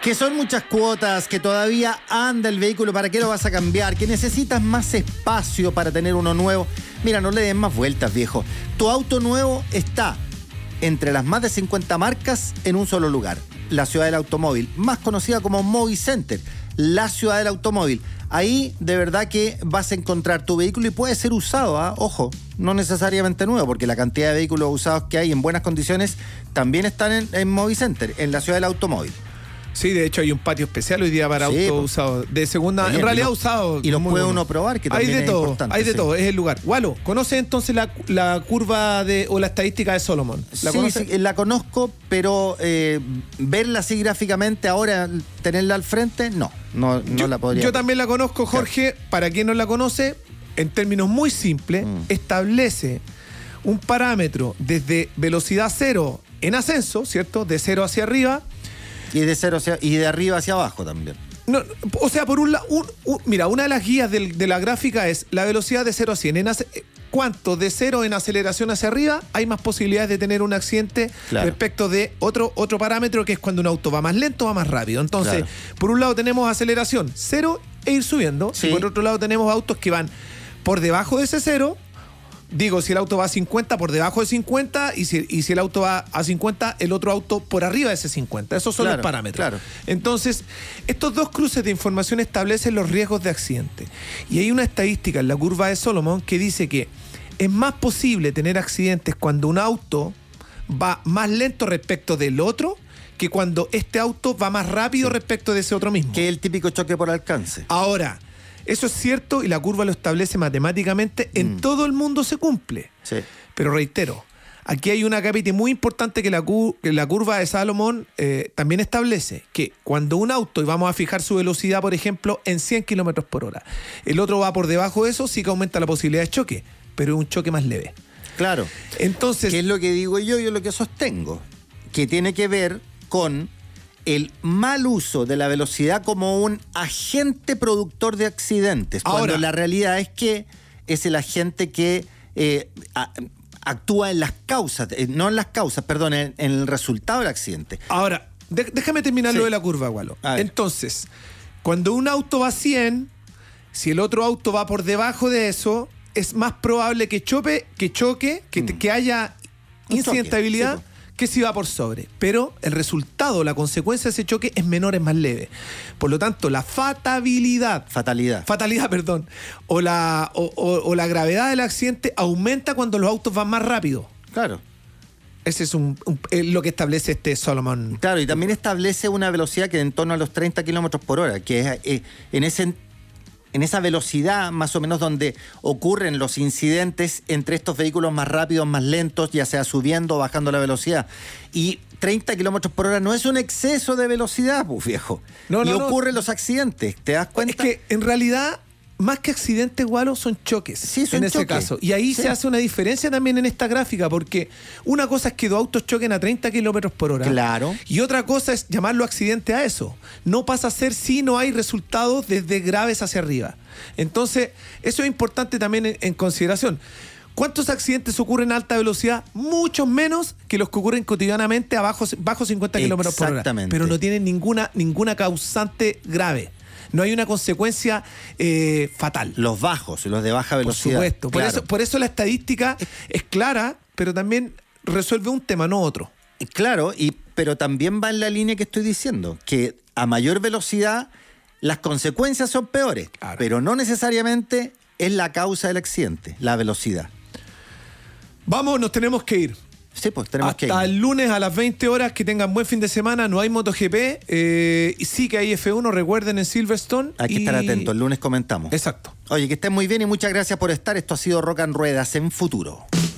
Que son muchas cuotas, que todavía anda el vehículo, ¿para qué lo vas a cambiar? Que necesitas más espacio para tener uno nuevo. Mira, no le des más vueltas, viejo. Tu auto nuevo está entre las más de 50 marcas en un solo lugar. La Ciudad del Automóvil, más conocida como Movicenter. La Ciudad del Automóvil. Ahí de verdad que vas a encontrar tu vehículo y puede ser usado, ¿eh? Ojo, no necesariamente nuevo, porque la cantidad de vehículos usados que hay en buenas condiciones también están en Movicenter, en la Ciudad del Automóvil. Sí, de hecho hay un patio especial hoy día para autos usados de segunda, bien, en realidad usados. Y los puede uno probar, que también es importante. Hay de todo, es el lugar. Walo, ¿conoces entonces la curva o la estadística de Solomon? ¿La conoces? Sí, la conozco, pero verla así gráficamente ahora, tenerla al frente, no la podría. Yo también la conozco, Jorge. Claro. Para quien no la conoce, en términos muy simples, establece un parámetro desde velocidad cero en ascenso, ¿cierto? De cero hacia arriba. Y de arriba hacia abajo también. No, o sea, por un lado, mira, una de las guías de la gráfica es la velocidad de 0 a 100. ¿Cuánto de cero en aceleración hacia arriba hay más posibilidades de tener un accidente respecto de otro parámetro, que es cuando un auto va más lento o va más rápido? Entonces, por un lado tenemos aceleración cero e ir subiendo. Sí. Y por otro lado tenemos autos que van por debajo de ese cero. Digo, si el auto va a 50, por debajo de 50, y si el auto va a 50, el otro auto por arriba de ese 50. Esos son los parámetros. Claro. Entonces, estos dos cruces de información establecen los riesgos de accidente. Y hay una estadística en la curva de Solomon que dice que es más posible tener accidentes cuando un auto va más lento respecto del otro que cuando este auto va más rápido respecto de ese otro mismo. Que es el típico choque por alcance. Ahora, eso es cierto y la curva lo establece matemáticamente. En todo el mundo se cumple. Sí. Pero reitero, aquí hay una cápita muy importante que la curva de Solomon también establece, que cuando un auto, y vamos a fijar su velocidad, por ejemplo, en 100 kilómetros por hora, el otro va por debajo de eso, sí que aumenta la posibilidad de choque, pero es un choque más leve. Claro. Entonces, ¿qué es lo que digo yo lo que sostengo? Que tiene que ver con el mal uso de la velocidad como un agente productor de accidentes. Cuando la realidad es que es el agente que actúa en las causas, no en las causas, perdón, en el resultado del accidente. Ahora, déjame terminar lo de la curva, Walo. Entonces, cuando un auto va a 100, si el otro auto va por debajo de eso, es más probable que choque, que haya incidentabilidad, que si va por sobre. Pero el resultado, la consecuencia de ese choque es menor, es más leve. Por lo tanto, la fatalidad, o la gravedad del accidente aumenta cuando los autos van más rápido. Claro. Ese es lo que establece este Solomon. Claro, y también establece una velocidad que en torno a los 30 kilómetros por hora, que es en esa velocidad más o menos donde ocurren los incidentes entre estos vehículos más rápidos, más lentos, ya sea subiendo o bajando la velocidad. Y 30 kilómetros por hora no es un exceso de velocidad, pues, viejo. No, ocurren los accidentes, ¿te das cuenta? Es que en realidad, más que accidentes, Walo, son choques. Sí, son en ese caso. Y ahí se hace una diferencia también en esta gráfica, porque una cosa es que dos autos choquen a 30 kilómetros por hora. Claro. Y otra cosa es llamarlo accidente a eso. No pasa a ser si no hay resultados desde graves hacia arriba. Entonces, eso es importante también en consideración. ¿Cuántos accidentes ocurren a alta velocidad? Muchos menos que los que ocurren cotidianamente bajo 50 kilómetros por hora. Pero no tienen ninguna causante grave. No hay una consecuencia fatal. Los bajos, los de baja velocidad. Por supuesto. Claro. Por eso la estadística es clara, pero también resuelve un tema, no otro. Claro, pero también va en la línea que estoy diciendo, que a mayor velocidad las consecuencias son peores, pero no necesariamente es la causa del accidente, la velocidad. Vamos, nos tenemos que ir. Sí, pues tenemos que ir. Hasta el lunes a las 20 horas, que tengan buen fin de semana. No hay MotoGP, y sí que hay F1, recuerden, en Silverstone. Hay que estar atentos, el lunes comentamos. Exacto. Oye, que estén muy bien y muchas gracias por estar. Esto ha sido Rock and Ruedas en Futuro.